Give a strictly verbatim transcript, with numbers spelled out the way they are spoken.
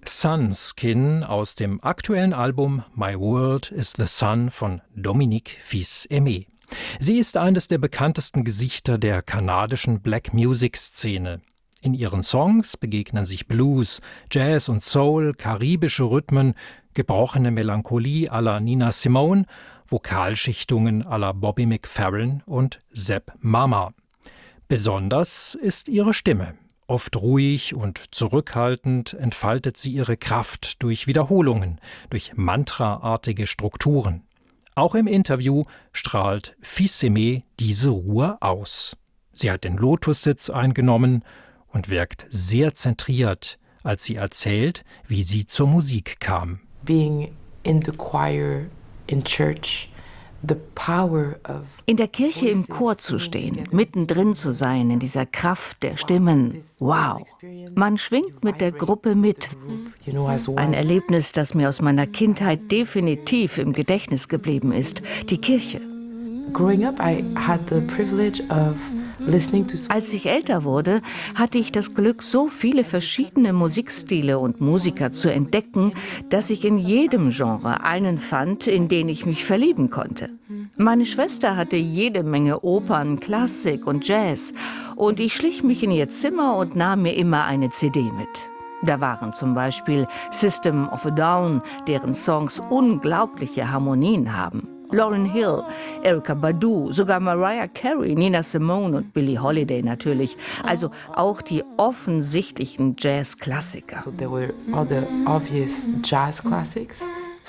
Sunskin aus dem aktuellen Album My World is the Sun von Dominique Fils-Aimé. Sie ist eines der bekanntesten Gesichter der kanadischen Black-Music-Szene. In ihren Songs begegnen sich Blues, Jazz und Soul, karibische Rhythmen, gebrochene Melancholie à la Nina Simone, Vokalschichtungen à la Bobby McFerrin und Sepp Mama. Besonders ist ihre Stimme. Oft ruhig und zurückhaltend entfaltet sie ihre Kraft durch Wiederholungen, durch mantraartige Strukturen. Auch im Interview strahlt Fils-Aimé diese Ruhe aus. Sie hat den Lotussitz eingenommen und wirkt sehr zentriert, als sie erzählt, wie sie zur Musik kam. Being in the choir in church. In der Kirche im Chor zu stehen, mittendrin zu sein in dieser Kraft der Stimmen. Wow! Man schwingt mit der Gruppe mit. Ein Erlebnis, das mir aus meiner Kindheit definitiv im Gedächtnis geblieben ist. Die Kirche. Als ich älter wurde, hatte ich das Glück, so viele verschiedene Musikstile und Musiker zu entdecken, dass ich in jedem Genre einen fand, in den ich mich verlieben konnte. Meine Schwester hatte jede Menge Opern, Klassik und Jazz, und ich schlich mich in ihr Zimmer und nahm mir immer eine C D mit. Da waren zum Beispiel System of a Down, deren Songs unglaubliche Harmonien haben. Lauryn Hill, Erykah Badu, sogar Mariah Carey, Nina Simone und Billie Holiday natürlich. Also auch die offensichtlichen Jazz-Klassiker. So there were all the obvious jazz classics.